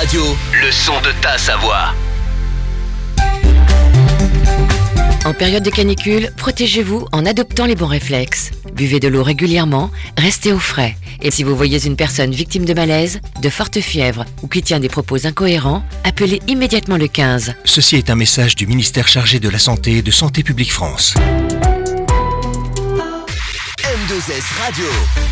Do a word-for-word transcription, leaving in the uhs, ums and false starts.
Radio, le son de ta Savoie. En période de canicule, protégez-vous en adoptant les bons réflexes. Buvez de l'eau régulièrement, restez au frais. Et si vous voyez une personne victime de malaise, de forte fièvre ou qui tient des propos incohérents, appelez immédiatement le quinze. Ceci est un message du ministère chargé de la Santé et de Santé publique France. M deux S Radio.